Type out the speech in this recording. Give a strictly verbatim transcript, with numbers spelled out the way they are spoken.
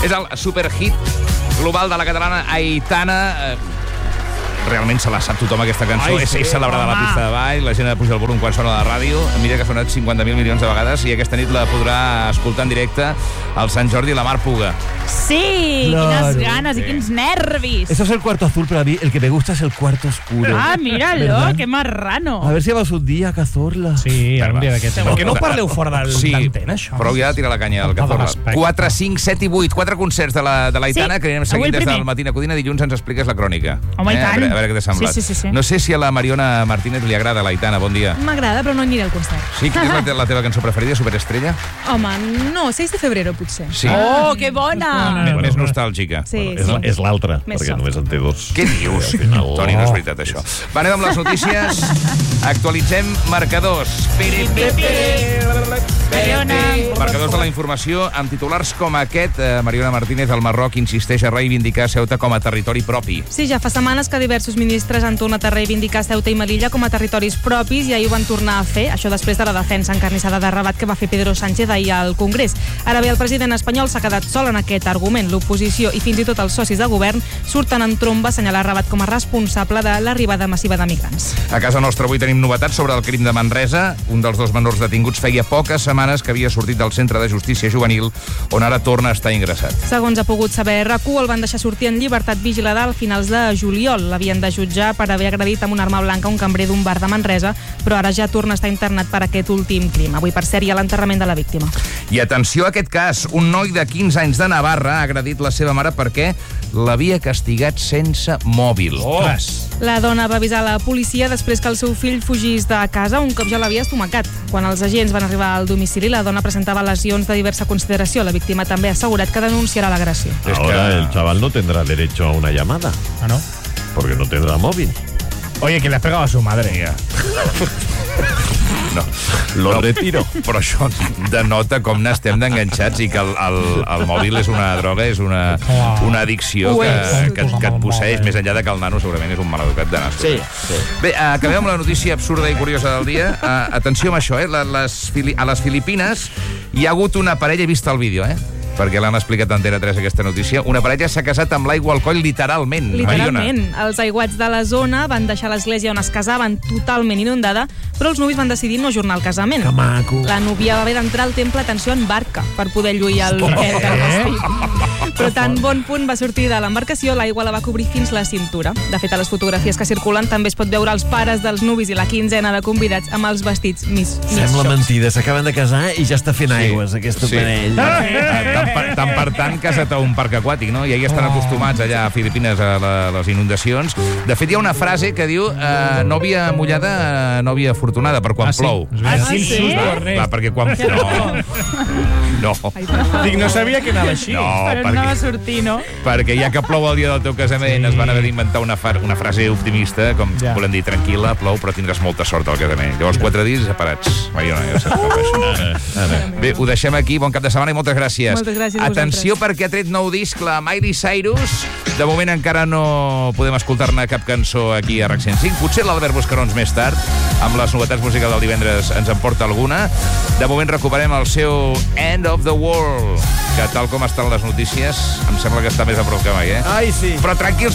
És el superhit global de la catalana Aitana. Realment se la sap tothom, aquesta cançó. Ai, és, sí, és celebrada a la pista de ball, la gent ha de pujar el volum quan sona a la ràdio. Mira que ha sonat cinquanta mil milions de vegades i aquesta nit la podrà escoltar en directe al Sant Jordi la Mar Puga. Sí, claro. Quines ganes sí. I quins nervis. Eso es el cuarto azul, pero a mí el que me gusta es el cuarto oscuro. Ah, míralo, ¿verdad? Qué marrano. A ver si vas un dia a Cazorla. Sí, un dia d'aquests. Per què no parleu fora del sí, d'antena, això? Però ja tira la canya al Cazorla. quatre, cinc, set i vuit, quatre concerts de la, de l'Aitana sí, que anirem seguint des del matí a Codina. Dilluns ens expliques la crònica. Home, eh? i tant. A veure, a veure què t'ha semblat. Sí, sí, sí, sí. No sé si a la Mariona Martínez li agrada l'Aitana. Bon dia. M'agrada, però no aniré al concert. Sí? Quina és la, te la teva cançó preferida, Superestrella? Home, no, seis de febrero, potser. Sí. Oh, que bona! No, no, no, més nostàlgica. Sí, bueno, sí. És l'altra, Més perquè soft. només en té dos. Què dius? No. Toni, no és veritat, això. Va, anem amb les notícies. Actualitzem marcadors. Piri, piri, piri. Marcadors de la informació amb titulars com aquest. Eh, Mariona Martínez, el Marroc, insisteix a reivindicar Ceuta com a territori propi. Sí, ja fa setmanes que diversos ministres han tornat a reivindicar Ceuta i Melilla com a territoris propis i ahir ho van tornar a fer, això després de la defensa encarnissada de Rabat que va fer Pedro Sánchez ahir al Congrés. Ara bé, el president espanyol s'ha quedat sol en aquest argument. L'oposició i fins i tot els socis de govern surten en tromba a assenyalar Rabat com a responsable de l'arribada massiva de migrants. A casa nostra avui tenim novetats sobre el crim de Manresa. Un dels dos menors detinguts feia poques setmanes que havia sortit del centre de justícia juvenil, on ara torna a estar ingressat. Segons ha pogut saber R Q, el van deixar sortir en llibertat vigilada al finals de juliol. L'havien de jutjar per haver agredit amb una arma blanca un cambrer d'un bar de Manresa, però ara ja torna a estar internat per aquest últim crim. Avui, per cert, hi ha l'enterrament de la víctima. I atenció a aquest cas. Un noi de quinze anys de Navarra ha agredit la seva mare perquè l'havia castigat sense mòbil. Oh. La dona va avisar la policia després que el seu fill fugís de casa un cop ja l'havia estomacat. Quan els agents van arribar al domicili, la dona presentava lesions de diversa consideració. La víctima també ha assegurat que denunciarà l'agressió. Ahora el chaval no tendrá derecho a una llamada. Ah, ¿no? Porque no tendrá móvil. Oye, que le has pegado a su madre. Ja. No. Lo no, retiro. Però això denota com n'estem d'enganxats i que el, el, el mòbil és una droga, és una, una addicció que, que, que et posseeix, més enllà de que el nano segurament és un maleducat de nas. Sí, sí. Bé, acabem amb la notícia absurda i curiosa del dia. Uh, atenció amb això, eh? Les, a les Filipines hi ha hagut una parella, he vist el vídeo, eh? perquè l'han explicat a Antena tres aquesta notícia. Una parella s'ha casat amb l'aigua al coll literalment. Literalment. Mariona. Els aiguats de la zona van deixar l'església on es casaven totalment inundada, però els nuvis van decidir no ajornar el casament. Que maco. La núvia va haver d'entrar al temple, atenció, en barca, per poder lluir el pet del vestit. Però tan bon punt va sortir de l'embarcació, l'aigua la va cobrir fins la cintura. De fet, a les fotografies que circulen també es pot veure els pares dels nuvis i la quinzena de convidats amb els vestits més Sembla mentida, s'acaben de casar i ja està fent sí. aigües, aquest sí. parell. Ah, tant, per, tant per tant, casa't a un parc aquàtic, no? I ahir estan acostumats allà a Filipines a, la, a les inundacions. De fet, hi ha una frase que diu eh, nòvia mullada, eh, nòvia afortunada, per quan ah, sí? plou. Ah, sí? sí? Clar, perquè quan... No. No. Dic, no sabia que anava així. No, però perquè, no va sortir, no? perquè ja que plou el dia del teu casament, sí. es van haver d'inventar una, una frase optimista, com ja. volem dir, tranquil·la, plou, però tindràs molta sort al casament. Llavors, quatre dies separats. Mariona, ja saps com això. Bé, ho deixem aquí. Bon cap de setmana i moltes gràcies. Moltes gràcies a Atenció, vosaltres. perquè ha tret nou disc la Miley Cyrus. De moment encara no podem escoltar-ne cap cançó aquí a RAC cent cinc. Potser l'Albert Buscarons més tard, amb les novetats musicals del divendres, ens en porta alguna. De moment recuperem el seu End of the World, que tal com estan les notícies, em sembla que està més a prop que mai, eh? Ai, sí. Però tranquils,